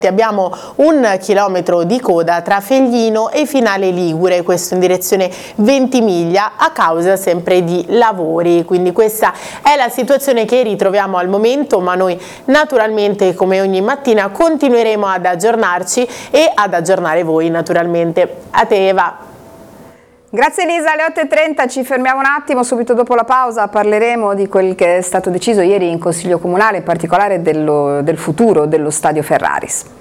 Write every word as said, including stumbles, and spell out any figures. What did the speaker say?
Abbiamo un chilometro di coda tra Feglino e Finale Ligure, questo in direzione Ventimiglia, a causa sempre di lavori. Quindi questa è la situazione che ritroviamo al momento, ma noi naturalmente come ogni mattina continueremo ad aggiornarci e ad aggiornare voi naturalmente. A te Eva. Grazie Elisa, alle otto e trenta ci fermiamo un attimo, subito dopo la pausa parleremo di quel che è stato deciso ieri in Consiglio Comunale, in particolare dello, del futuro dello Stadio Ferraris.